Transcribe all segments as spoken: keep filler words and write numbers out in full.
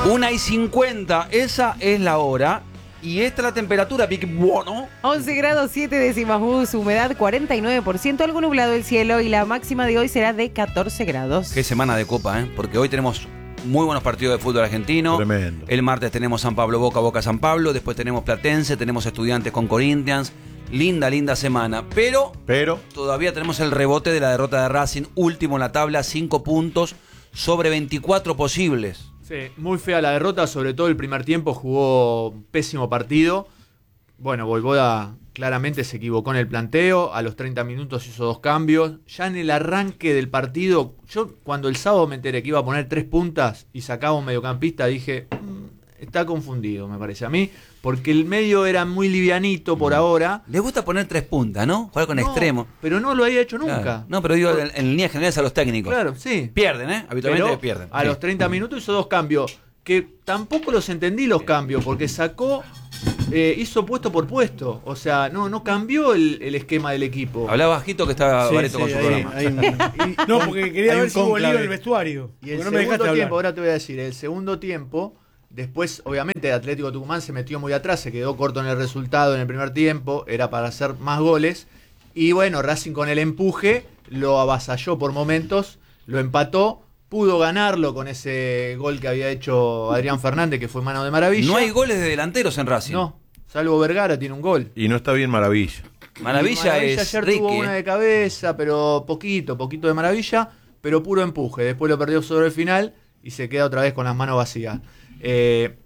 una y cincuenta, esa es la hora. Y esta es la temperatura, pique bueno. once grados siete décimas bus, humedad cuarenta y nueve por ciento, algo nublado el cielo y la máxima de hoy será de catorce grados. Qué semana de copa, ¿eh? Porque hoy tenemos muy buenos partidos de fútbol argentino. Tremendo. El martes tenemos San Pablo Boca, Boca San Pablo. Después tenemos Platense, tenemos Estudiantes con Corinthians. Linda, linda semana. Pero, Pero todavía tenemos el rebote de la derrota de Racing. Último en la tabla, cinco puntos sobre veinticuatro posibles. Sí, muy fea la derrota, sobre todo el primer tiempo jugó un pésimo partido. Bueno, Voivoda claramente se equivocó en el planteo, a los treinta minutos hizo dos cambios. Ya en el arranque del partido, yo cuando el sábado me enteré que iba a poner tres puntas y sacaba un mediocampista, dije, mmm, está confundido, me parece a mí, porque el medio era muy livianito por ahora. Le gusta poner tres puntas, ¿no? Jugar con No, extremo. pero no lo había hecho nunca. Claro. No, pero digo, en, en líneas generales a los técnicos. Claro, sí. Pierden, ¿eh? Habitualmente Pero pierden. a Sí. los treinta minutos hizo dos cambios, que tampoco los entendí los cambios, porque sacó, eh, hizo puesto por puesto. O sea, no, no cambió el, el esquema del equipo. Habla bajito que está Sí, Bareto sí, con su ahí- programa. ahí- no, porque quería hay ver un si hubo lío cónclave. en el vestuario. Y el porque no me dejaste segundo hablar. tiempo, ahora te voy a decir, el segundo tiempo, después obviamente Atlético Tucumán se metió muy atrás, se quedó corto en el resultado en el primer tiempo, era para hacer más goles. Y bueno, Racing con el empuje lo avasalló por momentos, lo empató. Pudo ganarlo con ese gol que había hecho Adrián Fernández, que fue mano de maravilla. No hay goles de delanteros en Racing. No, salvo Vergara tiene un gol. y no está bien Maravilla. Maravilla, Y Maravilla es ayer Ricky. tuvo una ¿eh? de cabeza, pero poquito, poquito de Maravilla, pero puro empuje. Después lo perdió sobre el final y se queda otra vez con las manos vacías. Eh,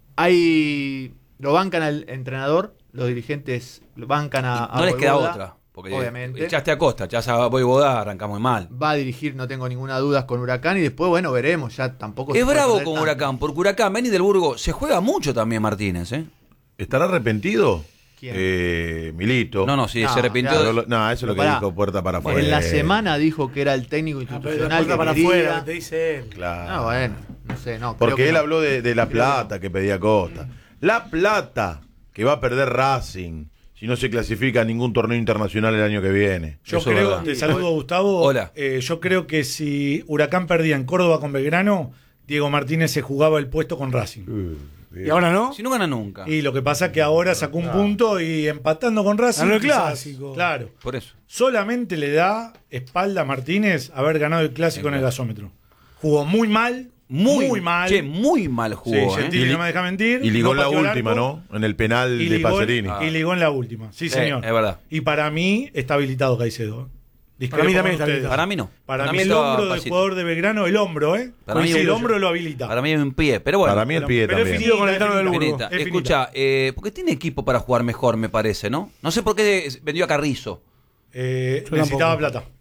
hay lo bancan al entrenador, los dirigentes lo bancan a, a No les queda Voivoda, otra. Porque obviamente. echaste a Costa, ya a Voivoda, arrancamos mal. Va a dirigir, no tengo ninguna duda, con Huracán y después, bueno, veremos. Ya tampoco. Es se puede bravo perder con tanto. Huracán, porque Huracán, Beni del Burgo, se juega mucho también Martínez, ¿eh? ¿Estará arrepentido? ¿Quién? Eh, Milito. No, no, sí, No, se arrepintió. Pero de- lo- no, eso es lo que Pará. dijo puerta para afuera. En la semana dijo que era el técnico Ah, pero de institucional. puerta que para quería. afuera, que te dice él. Claro. No, bueno, no sé, no. creo Porque que él no. habló de, de la plata que pedía Costa. La plata que va a perder Racing si no se clasifica a ningún torneo internacional el año que viene. Yo Eso es creo, verdad. te saludo Gustavo. Hola. Eh, yo creo que si Huracán perdía en Córdoba con Belgrano, Diego Martínez se jugaba el puesto con Racing. Uh, ¿Y ahora no? Si no gana nunca. Y lo que pasa es que ahora sacó un punto y empatando con Racing. Ganó el quizás, clásico. Claro. Por eso. Solamente le da espalda a Martínez haber ganado el clásico en el gasómetro. Jugó muy mal. Muy, Muy mal. Che, muy mal jugó. Sí, ¿eh? Gentili Y li- no me deja mentir. Y ligó en no la pateó el última, arco, ¿no? En el penal Y de ligó, Pacerini. Ah. y ligó en la última. Sí, Sí, señor. es verdad. Y para mí está habilitado Caicedo. Discrepo Para mí también con está ustedes. habilitado. Para mí no. Para, Para mí mí el estaba hombro del pasito. jugador de Belgrano, el hombro, ¿eh? Para mí Coincide, el el hombro lo habilita. Para mí es un pie, pero bueno. Para mí el pie Pero es también. finita, con el es Tano del finita. Burgo. Finita. Es finita. Escucha, eh, porque tiene equipo para jugar mejor, me parece, ¿no? No sé por qué vendió a Carrizo. Eh, Yo necesitaba tampoco. plata.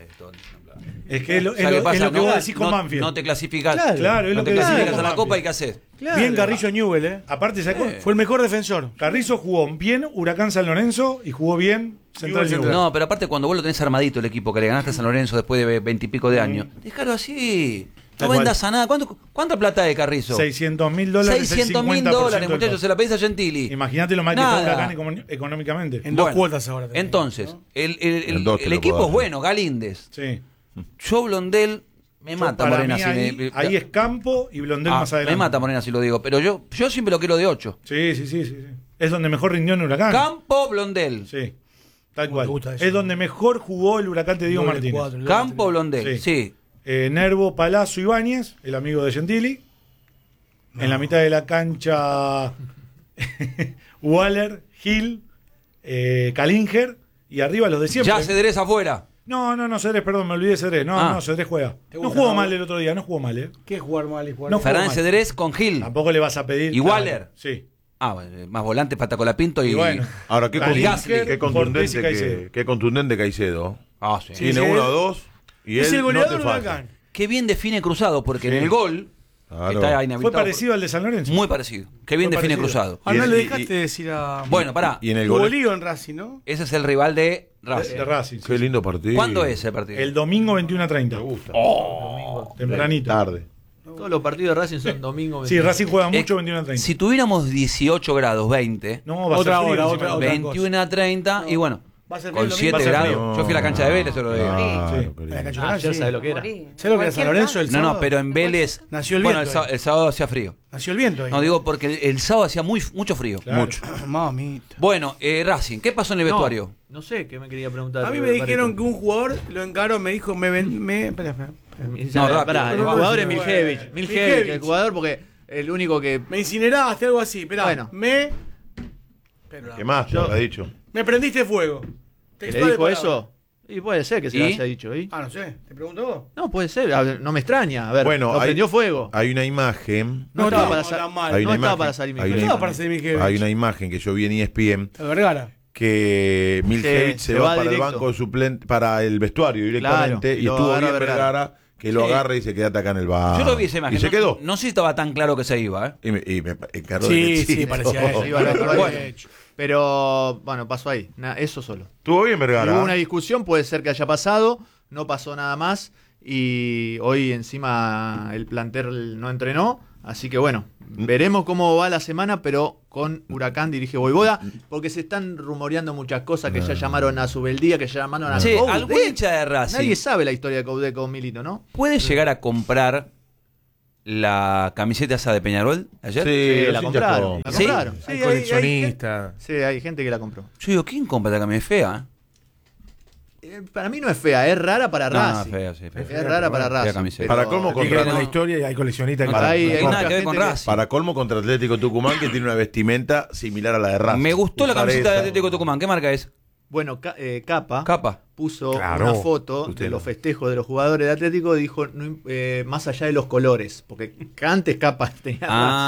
Es que es lo, es ¿Sabes lo- qué pasa? es lo que no, vos decís con no- Banfield. no te clasificas. Claro. Claro, es no lo te que decís clasificas con a la Banfield. Copa y qué haces. Claro. Bien Carrillo Newell, ¿eh? Aparte, sacó, Eh. Fue el mejor defensor. Carrizo jugó bien Huracán San Lorenzo y jugó bien Central Newell's Newell's. No, pero aparte cuando vos lo tenés armadito el equipo, que le ganaste a San Lorenzo después de veintipico de años, déjalo así. No Tal cual. vendas a nada. ¿Cuánto, ¿Cuánta plata de Carrizo? seiscientos mil dólares. el seiscientos mil cincuenta por ciento dólares, del muchachos, se la pedís a Gentili. Imagínate lo mal que Nada. está Huracán econo- económicamente. En dos Bueno, cuotas ahora. también, Entonces, ¿no? el, el- el- En dos te el lo equipo puedo es dar. bueno, Galíndez. Sí. Yo Blondel me Yo, mata para Morena mí si ahí, me, ahí es Campo y Blondel Ah, más adelante. me mata Morena si lo digo, pero yo, yo siempre lo quiero de ocho. Sí, sí, sí, sí, sí. Es donde mejor rindió en Huracán. Campo Sí. Sí, tal Me cual. gusta eso. Es donde mejor jugó el Huracán de Diego Doble Martínez. cuatro, doble Campo tres. Blondel, Sí. sí. Eh, Nervo, Palazzo, Ibáñez, el amigo de Gentili. No. En la mitad de la cancha, Waller, Gil, eh, Kalinger. Y arriba los de siempre. Ya Cedrés afuera. No, no, no, Cedrés, perdón, me olvidé de Cedrés. No, Ah. no, Cedrés juega. ¿Te No gusta, jugó no? mal el otro día, no jugó mal, ¿eh? ¿Qué es jugar mal y jugar No mal? jugó Fernández mal. Cedrés con Gil. Tampoco le vas a pedir. ¿Y claro, Waller? Sí. Ah, bueno, más volante, Pata Colapinto y... Y bueno. Ahora, qué, Kalinger, contundente, qué, Cortés y contundente Caicedo. que, qué contundente Caicedo. Ah, sí. Sí, Tiene sí, uno él- o dos y Es él el goleador no te de falla. Huracán. Qué bien define Cruzado, porque Sí. en el gol Claro. está Fue inhabilitado. parecido al de San Lorenzo. Muy parecido. Qué bien Fue define parecido. Cruzado. Ah, Y no el- le y- dejaste y- decir a. Bueno, pará. Y en el Hubo gol. lío en Racing, ¿no? Ese es el rival de De, Racing. de Racing. sí, Qué sí. lindo partido. ¿Cuándo es ese partido? El domingo veintiuno a treinta. Me gusta. Tempranito. Tarde. Todos los partidos de Racing son domingo. Sí, Racing juega Eh, mucho veintiuno a treinta. Si tuviéramos dieciocho grados, veinte, No, va a Otra ser frío hora, encima. otra- otra- veintiuno a treinta, y bueno, Va a ser con lo mismo. siete Va a ser grados. frío. Yo fui a la cancha de Vélez, se lo digo. Claro, Sí. querido. La cancha Ah, de ayer sí. sabes lo que era. Morí. ¿Sabes lo que era San Lorenzo el No, no, sábado? pero en Vélez. Nació el bueno, viento el, sá- ahí. el sábado hacía frío. Nació el viento ahí. No digo porque el, el sábado hacía muy, mucho frío. Claro. Mucho. Mamita. Bueno, eh, Racing, ¿qué pasó en el No, vestuario? No, sé, ¿qué me quería preguntar? A mí me Barreto? dijeron que un jugador lo encaró, me dijo, me ven, me. Espera, espera. No, rápido. Pará, el No, no, jugador no, es no, Miljevic. no, Miljevic, Miljevic. el jugador porque el único que... Me incineraste, algo así. Espera, Bueno. me. Pero, ¿Qué más te Yo- habrá dicho? me prendiste fuego. ¿Le Textual dijo palabra. eso? Y puede ser que se ¿Y? lo haya dicho. ¿y? Ah, no sé. ¿Te pregunto vos? No, puede ser. A ver, no me extraña. A ver, Bueno, lo hay- prendió fuego. Hay una imagen. No, No, estaba no, para, no, sa- tan mal. Hay no una estaba imagen- para salir hay No una Miljevic. estaba para ser Miljevic. Hay una imagen que yo vi en E S P N La Vergara. que Miljevic Sí, se, se va, va para directo. el banco suplente, para el vestuario directamente, Claro, y y lo estuvo agarra bien Vergara. Vergara, que lo Sí. agarra y se queda acá en el bar. Yo lo vi esa imagen. Y se no- quedó. No, sé si estaba tan claro que se iba, ¿eh? Y me, y me encargó Sí, de sí, Mechito. parecía eso. Se iba al otro lado. Bueno. Pero, bueno, pasó ahí. Na- eso solo. Estuvo bien Y Vergara. hubo una discusión, puede ser que haya pasado, no pasó nada más y hoy encima el plantel no entrenó, así que bueno, veremos cómo va la semana, pero con Huracán dirige Voivoda, porque se están rumoreando muchas cosas, que ya llamaron a Subeldía, que ya llamaron a Che, Coudet. algún hincha de Racing Nadie sabe la historia de Coudet con Milito, ¿no? puede llegar a comprar la camiseta esa de Peñarol ayer. Sí, Sí, los la hinchas compraron. compran. La ¿Sí? compraron. Sí, Hay hay- hay- coleccionistas. Sí, hay gente que la compró. Yo digo, ¿quién compra esta camiseta? Es fea, Eh, Para mí no es fea, es rara para ¿eh? No, Racing. fea, sí, fea. Es rara para Fea Racing. camiseta. Para colmo, Tiene que contra- ver en la historia y hay coleccionistas que No, la- hay- la hay hay compran. nada que ver con gente que- Racing. Para colmo contra Atlético Tucumán, que tiene una vestimenta similar a la de Racing. Me gustó la Usar camiseta de esa. Atlético Tucumán. ¿Qué marca es? Bueno, Ca- eh, Capa, Capa. puso Claro. una foto Usted de no. los festejos de los jugadores de Atlético y dijo, no im- eh, más allá de los colores, porque antes Capa tenía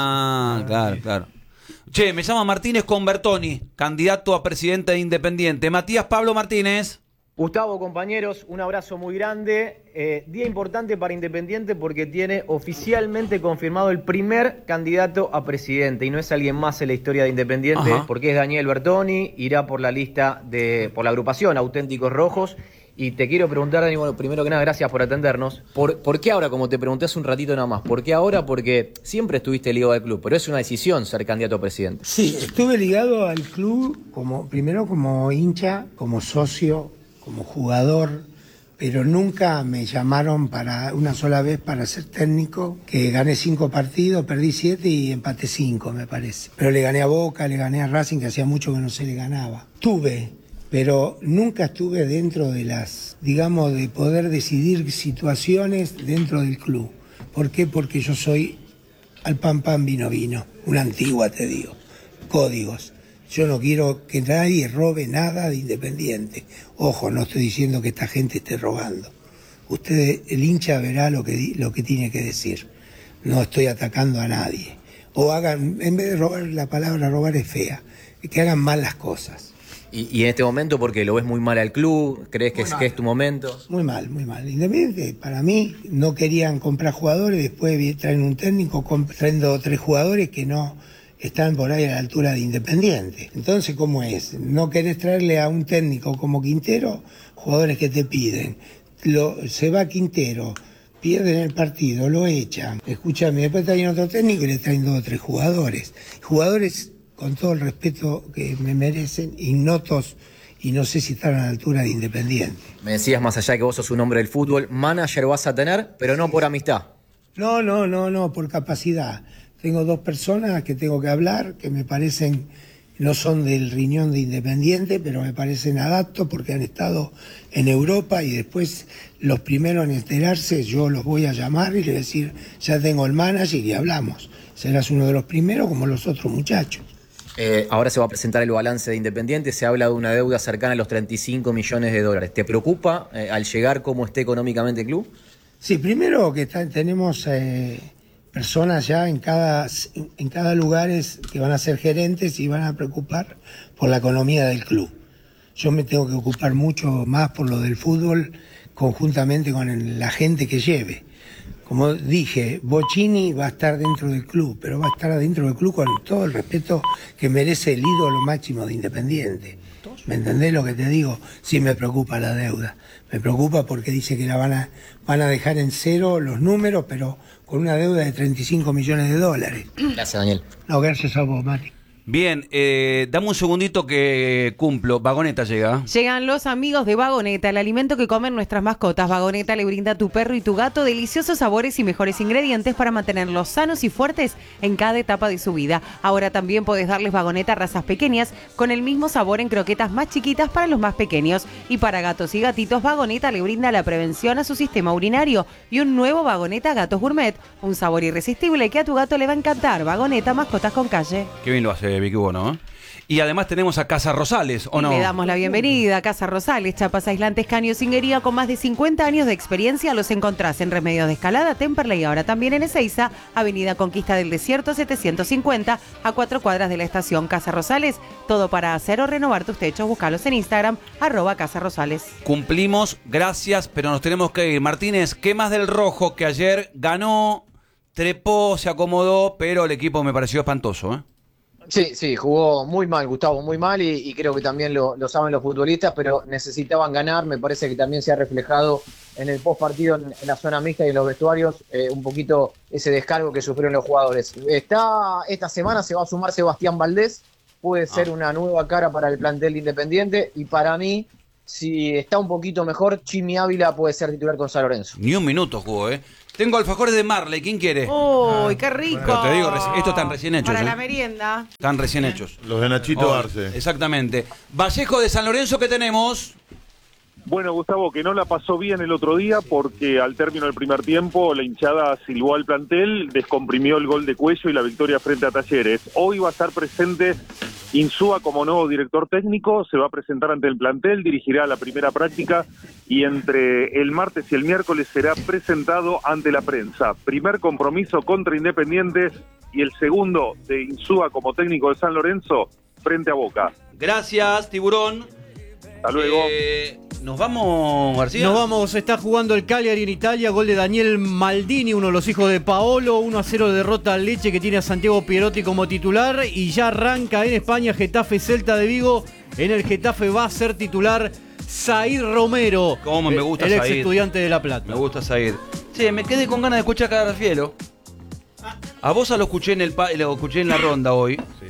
Ah, claro, claro. Che, me llama Martínez Conbertoni, candidato a presidente de Independiente. Matías Pablo Martínez. Gustavo, compañeros, un abrazo muy grande. Eh, día importante para Independiente porque tiene oficialmente confirmado el primer candidato a presidente y no es alguien más en la historia de Independiente Ajá. porque es Daniel Bertoni, irá por la lista de, por la agrupación Auténticos Rojos. Y te quiero preguntar, Dani, bueno, primero que nada, gracias por atendernos. ¿Por, ¿Por qué ahora, como te pregunté hace un ratito nada más? ¿Por qué ahora? Porque siempre estuviste ligado al club, pero es una decisión ser candidato a presidente. Sí, estuve ligado al club como primero como hincha, como socio, como jugador, pero nunca me llamaron para una sola vez para ser técnico, que gané cinco partidos, perdí siete y empaté cinco, me parece. Pero le gané a Boca, le gané a Racing, que hacía mucho que no se le ganaba. Tuve, pero nunca estuve dentro de las, digamos, de poder decidir situaciones dentro del club. ¿Por qué? Porque yo soy al pan pan vino vino, una antigua te digo, códigos. Yo no quiero que nadie robe nada de Independiente. Ojo, no estoy diciendo que esta gente esté robando. Usted, el hincha verá lo que, di- lo que tiene que decir. No estoy atacando a nadie. O hagan, en vez de robar, la palabra robar es fea, que hagan mal las cosas. Y, y en este momento, porque lo ves muy mal al club, ¿crees que es, que es tu momento? Muy mal, muy mal. Independiente, para mí, no querían comprar jugadores, después vi- traen un técnico, comp- traen dos o tres jugadores que no están por ahí a la altura de Independiente. Entonces, ¿cómo es? No querés traerle a un técnico como Quintero jugadores que te piden. Lo, se va Quintero, pierden el partido, lo echan. Escúchame, después traen otro técnico y le traen dos o tres jugadores. Jugadores, con todo el respeto que me merecen, ignotos, y no sé si están a la altura de Independiente. Me decías, más allá de que vos sos un hombre del fútbol, manager vas a tener, pero no por amistad. No, no, no, no, por capacidad. Tengo dos personas que tengo que hablar, que me parecen, no son del riñón de Independiente, pero me parecen adaptos porque han estado en Europa y después los primeros en enterarse, yo los voy a llamar y les decir, ya tengo el manager y hablamos. Serás uno de los primeros como los otros muchachos. Eh, ahora se va a presentar el balance de Independiente, se habla de una deuda cercana a los treinta y cinco millones de dólares. ¿Te preocupa eh, al llegar cómo esté económicamente el club? Sí, primero que está- tenemos eh, personas ya en cada, en cada lugar es- que van a ser gerentes y van a preocupar por la economía del club. Yo me tengo que ocupar mucho más por lo del fútbol conjuntamente con el- la gente que lleve. Como dije, Bocini va a estar dentro del club, pero va a estar dentro del club con todo el respeto que merece el ídolo máximo de Independiente. ¿Me entendés lo que te digo? Sí me preocupa la deuda. Me preocupa porque dice que la van a, van a dejar en cero los números, pero con una deuda de treinta y cinco millones de dólares. Gracias, Daniel. No, gracias a vos, Mati. Bien, eh, dame un segundito que cumplo. Vagoneta llega. Llegan los amigos de Vagoneta, el alimento que comen nuestras mascotas. Vagoneta le brinda a tu perro y tu gato deliciosos sabores y mejores ingredientes para mantenerlos sanos y fuertes en cada etapa de su vida. Ahora también podés darles Vagoneta a razas pequeñas con el mismo sabor en croquetas más chiquitas para los más pequeños. Y para gatos y gatitos, Vagoneta le brinda la prevención a su sistema urinario y un nuevo Vagoneta Gatos Gourmet, un sabor irresistible que a tu gato le va a encantar. Vagoneta, mascotas con calle. Qué bien lo hace Vicky Bono, ¿eh? Y además tenemos a Casa Rosales, ¿o no? Le damos la bienvenida a Casa Rosales, chapas aislantes, caños, singuería con más de cincuenta años de experiencia. Los encontrás en Remedios de Escalada, Temperley y ahora también en Ezeiza, Avenida Conquista del Desierto setecientos cincuenta, a cuatro cuadras de la estación. Casa Rosales, todo para hacer o renovar tus techos. Búscalos en Instagram, arroba Casa Rosales. Cumplimos, gracias, pero nos tenemos que ir. Martínez, ¿qué más del Rojo que ayer ganó, trepó, se acomodó, pero el equipo me pareció espantoso, ¿eh? Sí, sí, jugó muy mal, Gustavo, muy mal, y, y creo que también lo, lo saben los futbolistas, pero necesitaban ganar. Me parece que también se ha reflejado en el post partido, en, en la zona mixta y en los vestuarios, eh, un poquito ese descargo que sufrieron los jugadores. Está, esta semana se va a sumar Sebastián Valdés, puede ser ah. una nueva cara para el plantel Independiente, y para mí, si está un poquito mejor, Chimi Ávila puede ser titular con San Lorenzo. Ni un minuto jugó, ¿eh? Tengo alfajores de Marley, ¿quién quiere? ¡Uy, qué rico! Pero te digo, estos están recién hechos. Para ¿eh? la merienda. Están recién hechos. Los de Nachito Oh, Arce. Exactamente. Vallejo de San Lorenzo, ¿qué tenemos? Bueno, Gustavo, que no la pasó bien el otro día porque al término del primer tiempo la hinchada silbó al plantel, descomprimió el gol de Cuello y la victoria frente a Talleres. Hoy va a estar presente Insúa como nuevo director técnico, se va a presentar ante el plantel, dirigirá la primera práctica y entre el martes y el miércoles será presentado ante la prensa. Primer compromiso contra Independiente y el segundo de Insúa como técnico de San Lorenzo frente a Boca. Gracias, Tiburón. Hasta luego. Eh, Nos vamos, García. Nos vamos, está jugando el Cagliari en Italia, gol de Daniel Maldini, uno de los hijos de Paolo, uno a cero derrota al Lecce, que tiene a Santiago Pierotti como titular, y ya arranca en España Getafe Celta de Vigo. En el Getafe va a ser titular Said Romero, Cómo me gusta el ex Said. estudiante de La Plata. Me gusta Said. Sí, me quedé con ganas de escuchar a Carrafielo. A vos lo escuché en el pa- lo escuché en la ronda hoy. Sí.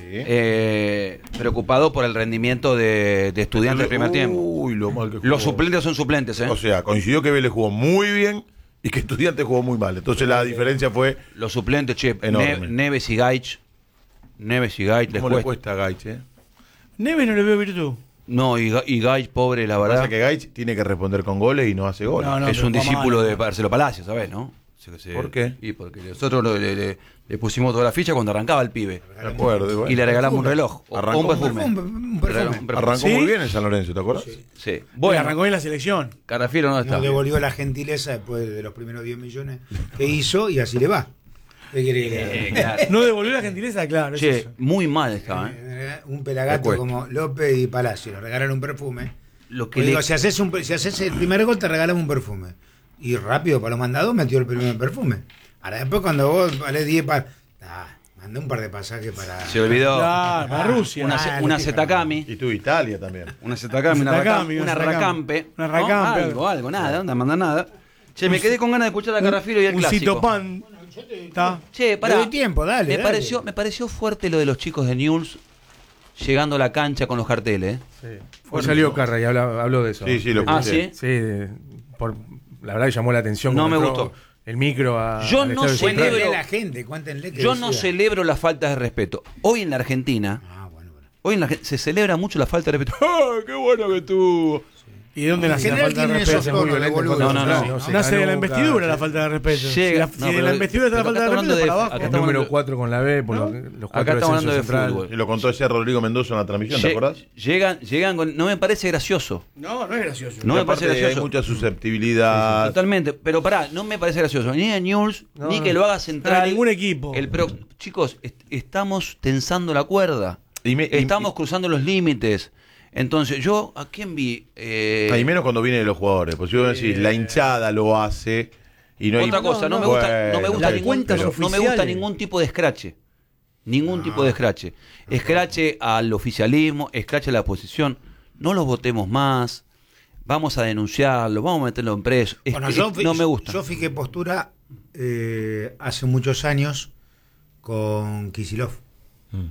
Eh, preocupado por el rendimiento de, de estudiantes del primer tiempo. Uy, lo mal que jugó. Los suplentes son suplentes, ¿eh? O sea, coincidió que Vélez jugó muy bien y que Estudiantes jugó muy mal. Entonces la diferencia fue Los suplentes, che, enorme. Ne- Neves y Gaich. Neves y Gaich les ¿Cómo le cuesta. cuesta a Gaich, eh? Neves no le veo virtud. No, y, Ga- y Gaich, pobre, la verdad. Pasa que Gaich tiene que responder con goles y no hace goles. No, no. es pero un va discípulo mal. de Marcelo Palacio, ¿sabes, no? Se- se- ¿Por qué? Y porque nosotros lo- le, le- le pusimos toda la ficha cuando arrancaba el pibe. Me acuerdo. Bueno. Y le regalamos un reloj. O, Arrancó o un perfume. Un, un Le regalamos perfume. un perfume. Arrancó ¿Sí? muy bien en San Lorenzo, ¿te acuerdas? Sí. Sí. Bueno, Bueno, arrancó en la selección. Carafiero no está. Nos devolvió la gentileza después de los primeros diez millones que hizo y así le va. ¿Qué quiere que le haga? Eh, claro. No devolvió la gentileza, claro. es Che, eso. muy mal está, ¿eh? Eh, Un Le pelagato cuesta. como López y Palacio, le regalan un perfume. Lo que Pues le... digo, si haces, un, si haces el primer gol te regalamos un perfume. Y rápido, para los mandados, metió el primer perfume. Ahora después cuando vos valés diez para... Ah, mandé un par de pasajes para... Se olvidó. Claro, para Rusia. Una, Ah, ce- no una te Zetacami. Y tú Italia también. Una Zetacami, una, Una racam- Zetacami, una una Zetacami. racampe. Una ¿no? racampe. Algo, algo, nada, no manda nada. Che, me quedé con ganas de escuchar a Carrafiero y el Un clásico. citopan. Está. Che, Le pará. doy tiempo, dale, me dale. pareció, me pareció fuerte lo de los chicos de Newell's llegando a la cancha con los carteles. ¿eh? Hoy salió Carra y habla- habló de eso. Sí, sí, lo Ah, escuché. ¿sí? Sí, de- por, la verdad que llamó la atención. No cuando me entró gustó. El micro a. Yo al no estadio sé central. celebro- Cuéntenle a la gente, cuéntenle que Yo no decida. celebro las faltas de respeto. Hoy en la Argentina, Ah, bueno, bueno. hoy en la, Arge- se celebra mucho la falta de respeto. ¡Ah, qué bueno que estuvo! ¿Y de dónde En nace la general falta de tienen respeto? esos Es muy tonos de violento boludo. No, no, no. No se Nace de la ganó investidura nunca. la falta de respeto. Llega- si la, no, si de pero- la investidura está la pero falta de acá respeto, estamos para hablando abajo. de- El Acá número estamos- cuatro con la B, por ¿No? los, los Acá cuatro del estamos hablando centro de central. fútbol. Y lo contó ayer Rodrigo Mendoza en la transmisión, ¿te Lle- acordás? Llegan, llegan con- no me parece gracioso. No, no es gracioso. No Y me aparte parece hay gracioso. mucha susceptibilidad. Totalmente, pero pará, no me parece gracioso. Ni a Newell's, No, ni no. que lo haga central. A ningún equipo. El pro- Chicos, est- estamos tensando la cuerda. Y me- y- estamos y- cruzando los límites. Entonces, yo, ¿a quién vi? Eh, Hay menos cuando vienen los jugadores. Pues yo decir, la hinchada lo hace y no hay. otra cosa, no, me gusta, no me Bueno, gusta pero- ningún, cuentas no me gusta oficiales. ningún tipo de escrache. Ningún tipo de escrache. Escrache al oficialismo, escrache a la oposición. No los votemos más. Vamos a denunciarlo, vamos a meterlo en preso. Es Bueno, que- yo es- fi- no me gusta. Yo fijé postura eh, hace muchos años con Kicillof.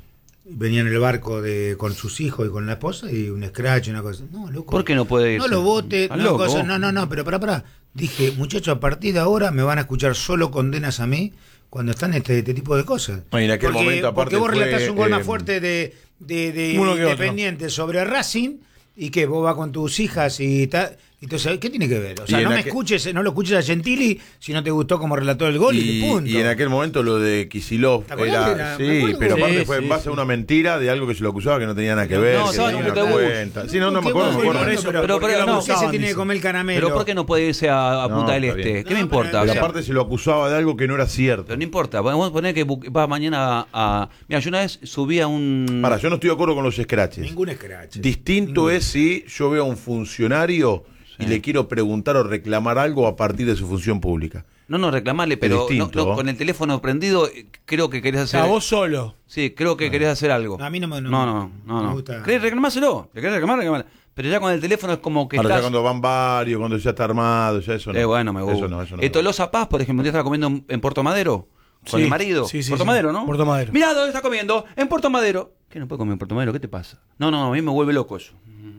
venía en el barco de con sus hijos y con la esposa y un scratch, una cosa. No, loco. ¿Por qué no puede ir? No lo vote, ¿Estás no, loco? cosa, no, no, no, pero pará, pará. Dije, muchachos, a partir de ahora me van a escuchar solo condenas a mí cuando están este, este tipo de cosas. No, y en aquel porque, momento, aparte, porque vos fue, relatás un gol eh, más fuerte de, de, de uno que otro. Independiente sobre Racing y que vos vas con tus hijas y tal. Entonces, ¿qué tiene que ver? O sea, Y en no me aquel- escuches, no lo escuches a Gentili si no te gustó como relató el gol y, Y, punto. y en aquel momento lo de Kicillof ¿Te acordás era, que era- me sí, acuerdo pero que- aparte Sí, fue en sí, base sí. a una mentira de algo que se lo acusaba que no tenía nada que ver, No, que son tenía un una autobús. cuenta. Sí, no, no me ¿Qué acuerdo, me vos, acuerdo. por eso, Pero- pero, pero pero no, ¿por qué se usaban tiene que eso. comer el caramelo? Pero ¿por qué no puede irse a, a No, Punta del está Este? bien. ¿Qué me No, importa? pero- O Pero sea, aparte se lo acusaba de algo que no era cierto. pero no importa. Vamos a poner que bu- va mañana a... a- Mira, yo una vez subí a un... Para, yo no estoy de acuerdo con los scratches. Ningún scratch. Distinto Ninguno. es si yo veo a un funcionario y le quiero preguntar o reclamar algo a partir de su función pública. No, no, reclamarle, pero no- distinto. no, con el teléfono prendido eh, creo que querés O hacer... sea, vos solo. Sí, creo que querés hacer algo. No, a mí no me- no- No, no, no. me no. gusta. ¿Querés reclamárselo? ¿Le querés reclamar? Reclamar. Pero ya con el teléfono es como que Ahora ya estás... cuando van varios, cuando ya está armado, ya eso no. Eh, bueno, me gusta. Eso no, eso no. Eh, Tolosa Paz, por ejemplo, un día estaba comiendo en- en Puerto Madero con Sí, el marido. sí, sí, Puerto sí. Madero, ¿no? Puerto Madero. Mirá, ¿dónde está comiendo? En Puerto Madero. ¿Qué no puede comer en Puerto Madero? ¿Qué te pasa? No, no, a mí me vuelve loco eso.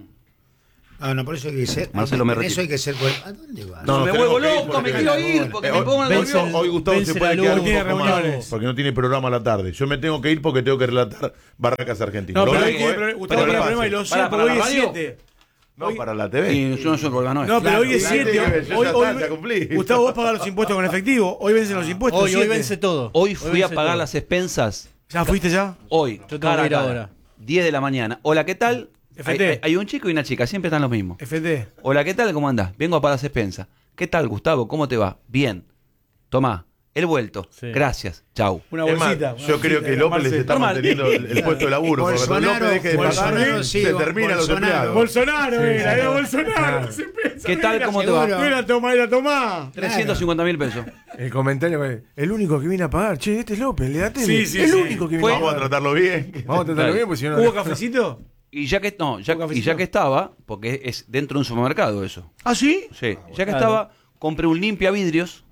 Ah, no, por eso hay que ser. Marcelo, me en retiro. eso hay que ser. ¿A dónde vas? No, me tenemos vuelvo que ir loco, porque- me quiero ir porque Eh, me hoy- pongo hoy- nervioso. Hoy Gustavo Vence se puede la quedar luz, un tiene poco más reuniones. porque no tiene programa a la tarde. Yo me tengo que ir porque tengo que relatar Barracas Argentinas. No, Lo pero hoy dejo, tiene eh. pro- Pero Gustavo que tiene pase. problema y lo sé, Para, porque para hoy la es radio. siete. No, para la T V. Y yo no soy colgano. No, pero Claro, hoy es claro, siete. claro, Hoy, ya hoy, está, hoy- ya cumplí. Gustavo, vos pagás los impuestos con efectivo. Hoy vencen los impuestos. Hoy, hoy siete. vence todo. Hoy fui a vence pagar todo. las expensas. ¿Ya fuiste ya? Hoy, tengo cara que a ir cara. ahora. diez de la mañana. Hola, ¿qué tal? F Hay, T. hay- hay un chico y una chica, siempre están los mismos. F T. Hola, ¿qué tal? ¿Cómo andás? Vengo a pagar las expensas. ¿Qué tal, Gustavo? ¿Cómo te va? Bien. Tomá, el vuelto. Sí. Gracias. Chau. Una Es más, bolsita. una yo creo bolsita que de López Marce. les está Normal. manteniendo el, el puesto de laburo. Porque cuando Bolsonaro, López deje de pagar, Bolsonaro, sí, se terminan los Bolsonaro. empleados. Bolsonaro era, era Bolsonaro. Claro. Se piensa, ¿Qué tal? era ¿Cómo te seguro. va? No era tomá, era tomá. trescientos cincuenta mil pesos. El comentario fue, el único que viene a pagar, che, este es López, le date Sí, sí, el sí. único que viene Fue- a Vamos a pagar. tratarlo bien. Vamos a tratarlo Claro. bien, porque si no... ¿Hubo cafecito? Y ya que no, ya, ¿Un y cafecito? ya que estaba, porque es dentro de un supermercado eso. ¿Ah, sí? Sí, ya que Claro. estaba, compré un limpia vidrios.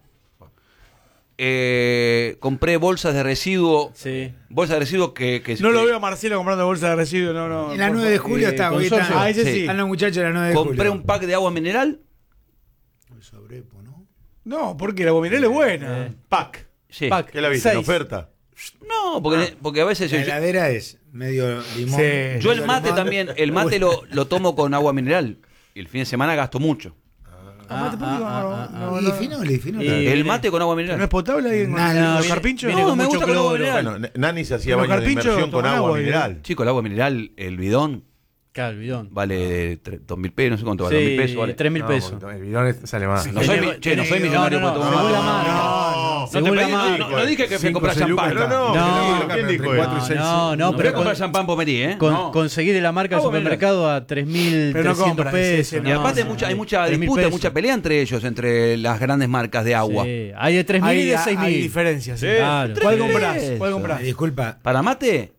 Eh, compré bolsas de residuo. Sí. Bolsas de residuo que, que No lo que- veo a Marcelo comprando bolsa de residuos, no, no. En la por nueve de favor. julio eh, está, hoy consorcio. está. Ah, ese sí. Están los muchachos de la nueve de julio. Compré un pack de agua mineral. El sobrepo, ¿no? No, porque la bominera es buena. Eh. Pack. Sí. Pack. ¿Qué la viste? ¿En Seis. oferta? No, porque, porque a veces La yo, heladera es medio limón. Sí. yo el medio mate limón. también, el mate lo, lo tomo con agua mineral. Y el fin de semana gasto mucho. Ah, ah, ah, ah, ah. Y finoli, finoli. Y- El mate con agua ¿No es mineral. potable ahí en Nah, en no, los viene- carpinchos? viene No, con me mucho gusta con agua cloro. mineral. Bueno, N- Nani se hacía Pero baño de carpincho inmersión con toman agua agua, mineral. Chico, el agua mineral, el bidón, Claro, el bidón. vale tre- dos mil pesos, no sé cuánto vale, dos mil pesos. Sí, Vale. tres mil No, pesos. porque el bidón es- sale más. No soy, mi- che, no soy millonario No, por no, tomar según la agua. marca. No, no te Según la pedí- no, marca. no, no dije que fui a Cinco, comprar seis champán. lucas, No, no, No, ¿quién dijo cuatro y eso? seis. No, no, No, pero a comprar con- champán Pomerí, ¿eh? Con, No. conseguir de la marca del Agua mineral. supermercado a tres mil Pero no trescientos compras, pesos. ese, ese, Y no, aparte no, mucha, hay no, mucha tres mil disputa, pesos. mucha pelea entre ellos, entre las grandes marcas de agua. Sí, hay de tres mil y Hay, de seis hay mil. diferencias. Sí. Claro. ¿Cuál Tres compras? pesos. ¿Cuál Me compras? disculpa, Para mate,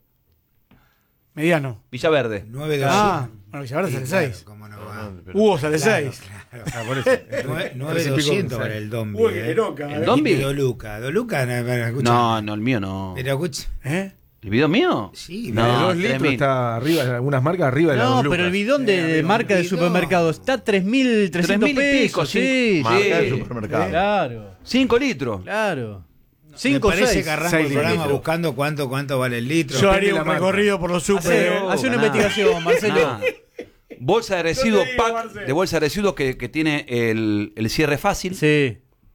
Mediano. Villaverde. nueve de Ah, bueno, Villaverde sale claro, seis. cómo no va. Hugo sale Claro, seis. claro. Ah, por eso. Nueve- nueve Tres y pico, doscientos seis. para el Dombi. Uy, eh. qué loca, ¿El eh. Dombi? Y Doluca. Doluca, no, no, escucha. No, no, el mío no. Pero escucha. ¿Eh? ¿El bidón mío? Sí, No, de dos tres litros mil. está arriba, en algunas marcas arriba de la No, dos pero lucas. el bidón de, de Eh, marca de bidón. supermercado está a tres mil trescientos Tres mil y pico, pesos. sí. Sí, Marca sí. del supermercado. Claro, cinco litros. claro. Me cinco parece seis. que arranco seis el programa litros. buscando cuánto cuánto vale el litro. Yo Depende haría de la un marca. recorrido por los super. Hace, hace una nada. investigación, Marcelo. Nada. Bolsa de residuos, No te digo, pack Marce. de bolsa de residuos que, que tiene el, el cierre fácil. Sí.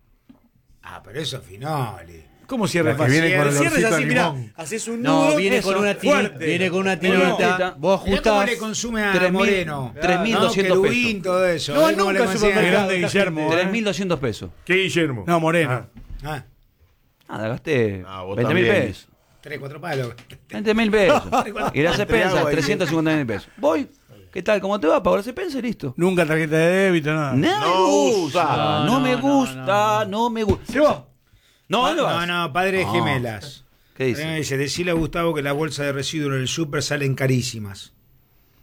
Ah, pero eso es finoli. ¿Cómo cierra La que viene fácil? con El cierre es olorcito así, a mirá. limón. Haces un No, nudo. viene eso, con una tirita. fuerte. Viene con una No. tirita. Vos Mirá cómo ajustás. le consume a tres mil- Moreno. tres mil doscientos no, pesos. Querubín, todo eso. No, ¿eh? ¿Cómo nunca le el consigue? supermercado. Grande Guillermo. tres ¿eh? mil doscientos pesos. ¿Qué Guillermo? No, Moreno. Ah. Ah, Nada, gasté Ah, vos veinte mil también. pesos. tres, cuatro palos. veinte mil pesos. Y las Entre expensas, agua y- trescientos cincuenta mil pesos. Voy. ¿Qué tal? ¿Cómo te va? Pago las expensas y listo. Nunca tarjeta de débito, nada. No, me No gusta. usa. No, No, me no, gusta. No, me gusta. ¿Se va? No, no, No, vas. no, padre de No. gemelas. ¿Qué dice? Eh, Dice, decirle a Gustavo que las bolsas de residuos en el súper salen carísimas.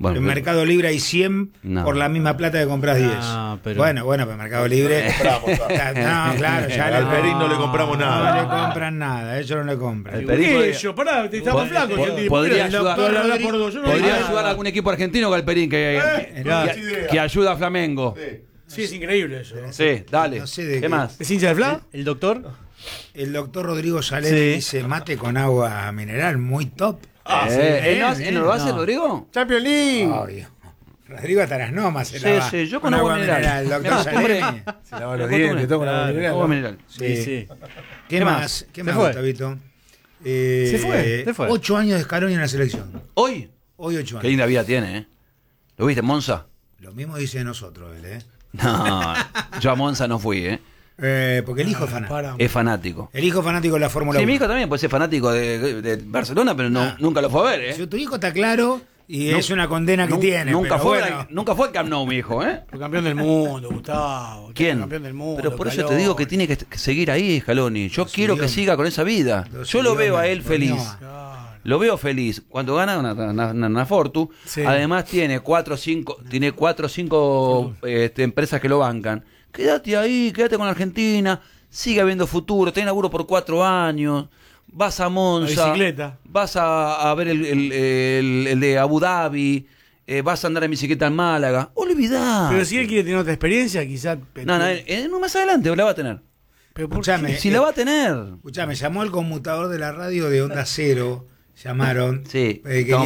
Bueno, en pero- Mercado Libre hay cien No. por la misma plata que compras diez. Ah, pero- Bueno, bueno, pero Mercado Libre. no, claro, ya Al Perín no le compramos nada. No le compran nada, ellos no le compran. Al Perín ¿Qué podría- es yo? Pará, te estamos po- flacos. po- yo te- podría el ayudar- doctor habla por dos, yo no Podría digo nada. ayudar a algún equipo argentino Galperín que, Eh, que, que ayuda a Flamengo. Sí, es increíble eso. Sí, dale. No sé de ¿Qué qué. más? ¿Es hincha de Fla? ¿El doctor? El doctor Rodrigo Saler Sí. dice mate con agua mineral, muy top. Ah, sí, ¿él no, bien, él no lo hace, no. Rodrigo? Champions League. Obvio. Rodrigo hasta las nomas se Sí, lava sí, yo con agua mineral. doctor Me acostumbré. Saler. Se lava los dientes, todo con agua Claro, mineral, Agua ¿no? mineral. Sí, sí. ¿Qué, ¿Qué más? más? ¿Qué Se más, fue. Gustavito? Eh, Se fue, se fue. Ocho años de Scaloni en la selección. Hoy, Hoy ocho qué años. linda vida tiene, ¿eh? ¿Lo viste, Monza? Lo mismo dice de nosotros él, ¿eh? No, yo a Monza no fui, ¿eh? Eh, porque el hijo es fanático. Para. Es fanático. El hijo es fanático de la Fórmula Sí, mi uno. hijo también puede ser fanático de, de Barcelona, pero no, Ah. nunca lo fue a ver, ¿eh? Si tu hijo está claro y Nu- es una condena que Nu- tiene. Nunca pero fue, bueno. nunca fue al Camp Nou, mi hijo, ¿eh? Fue campeón del mundo, Gustavo. ¿Quién? Campeón del mundo. Pero por eso te Calori. digo que tiene que, que seguir ahí, Scaloni. Yo Dos quiero que idiomas. siga con esa vida. Dos Yo lo veo a él idiomas, feliz. no. Claro. Lo veo feliz. Cuando gana una, una, una- una Fortu, Sí. además tiene cuatro o cinco, tiene cuatro o cinco este, empresas que lo bancan. Quédate ahí, quédate con Argentina, sigue habiendo futuro, tenés laburo por cuatro años, vas a Monza, La bicicleta. vas a, a ver el, el- el- el de Abu Dhabi, eh, vas a andar en bicicleta en Málaga. Olvidá. Pero si él quiere tener otra experiencia, quizás. No, no, eh, eh, no, más adelante la va a tener. Pero ¿por Escuchame, qué? Si la va a tener. Escuchame, llamó el conmutador de la radio de Onda Cero. Llamaron. Sí, eh, estamos